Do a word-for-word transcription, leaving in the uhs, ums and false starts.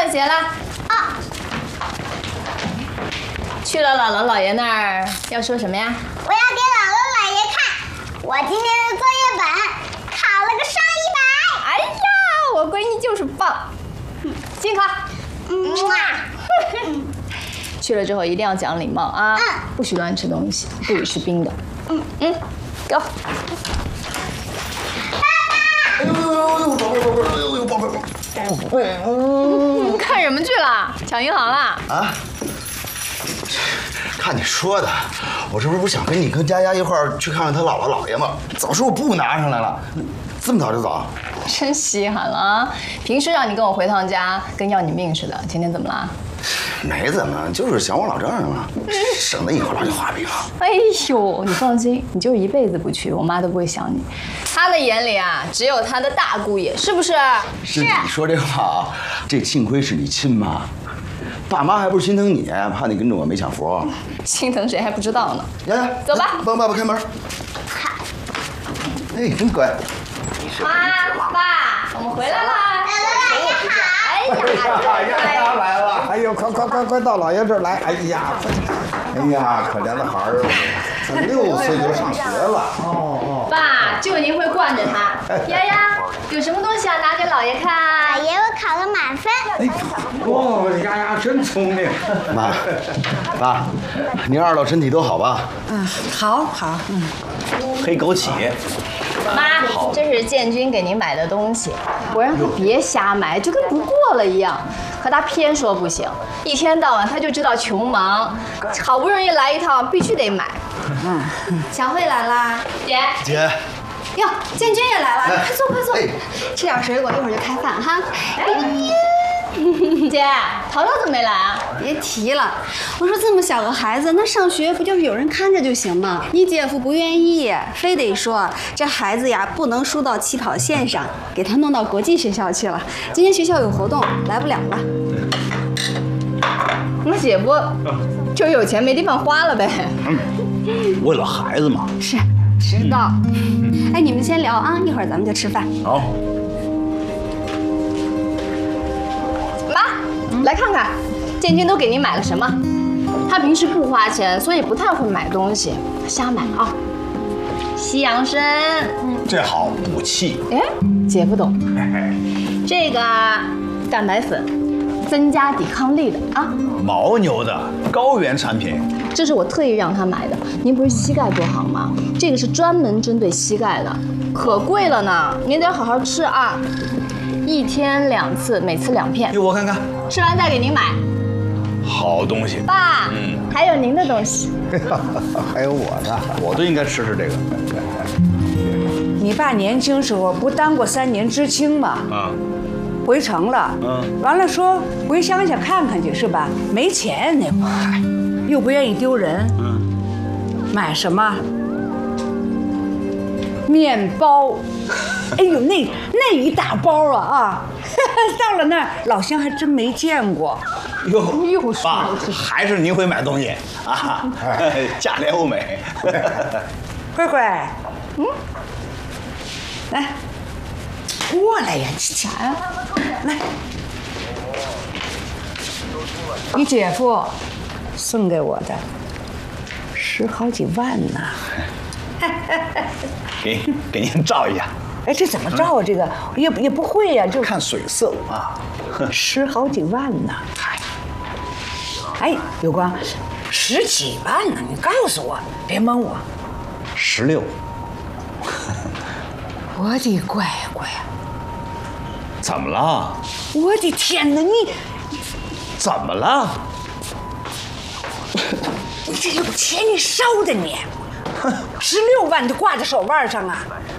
钱了。啊。去了姥姥姥爷那儿要说什么呀？ 我要给姥姥姥爷看，我今天的作业本考了个上一百。 哎呀，我闺女就是棒，辛苦。嗯。去了之后一定要讲礼貌啊，嗯、不许乱吃东西，不许吃冰的。嗯嗯，给我。 哎呦呦呦呦，宝贝宝贝，哎呦呦宝贝宝贝， 嗯，看什么去了？抢银行了？ 啊？看你说的，我这不是不想跟你跟佳佳一块儿去看看他姥姥姥爷吗？早说我不拿上来了，这么早就走？ 真稀罕了啊！平时让你跟我回趟家，跟要你命似的，今天怎么了？ 没怎么，就是想我老丈人嘛，省得以后老去画饼。 哎呦，你放心，你就是一辈子不去，我妈都不会想你。她的眼里啊，只有她的大姑爷，是不是？ 是。你说这话，这幸亏是你亲妈，爸妈还不是心疼你，怕你跟着我没享福。 心疼谁还不知道呢。 来来， 走吧， 帮爸爸开门。哎，真乖。 妈，爸，我们回来了。 姥姥姥爷好。 哎呀，丫丫来了！哎呦，快快快快到老爷这儿来！哎呀，哎呀，可怜的孩儿，才六岁就上学了。哦哦。 爸，就您会惯着他。丫丫，有什么东西要拿给姥爷看？ 姥爷，我考了满分。 哎，哦，丫丫真聪明。妈，爸，您二老身体都好吧？ 嗯，好，好，嗯。 黑枸杞。 妈，这是建军给您买的东西，我让他别瞎买，就跟不过了一样。可他偏说不行，一天到晚他就知道穷忙，好不容易来一趟，必须得买。 嗯，小慧来啦， 姐。 姐。 哟，建军也来了，快坐快坐， 哎、 吃点水果，一会儿就开饭哈。 哎姐，淘淘怎么没来啊？ 别提了，我说这么小个孩子，那上学不就是有人看着就行吗？你姐夫不愿意，非得说这孩子呀不能输到起跑线上，给他弄到国际学校去了。今天学校有活动，来不了了。 那姐夫就有钱没地方花了呗。 嗯，为了孩子嘛。 是，知道。哎，你们先聊啊，一会儿咱们就吃饭。 好。 来看看，建军都给您买了什么？他平时不花钱，所以不太会买东西，瞎买啊。西洋参， 这好补气。 哎，姐不懂。这个蛋白粉，增加抵抗力的啊。 牦牛的高原产品， 这是我特意让他买的。您不是膝盖不好吗？这个是专门针对膝盖的，可贵了呢。您得好好吃啊。一天两次，每次两片。 给我看看。 吃完再给您买。 好东西。 爸，嗯，还有您的东西。 还有我的， 我都应该吃吃这个。 你爸年轻时候不当过三年知青吗？ 啊。 回城了。嗯。完了说回乡下看看去是吧？没钱那会儿，又不愿意丢人。嗯。买什么？面包。哎呦，那那一大包啊啊！到了那儿，老乡还真没见过。 哟， 又爸，还是您会买东西啊？价廉物美。 慧慧，嗯，来，过来呀，起来呀，来。你姐夫送给我的，十好几万呢。 给给您照一下。 哎，这怎么照啊？这个也也不会呀，就看水色啊。 十好几万呢。哎，有光，十几万呢？你告诉我，别蒙我。 十六。 我的乖乖！ 怎么了？ 我的天哪！你怎么了？ 你这有钱你烧的你！十六万就挂在手腕上啊！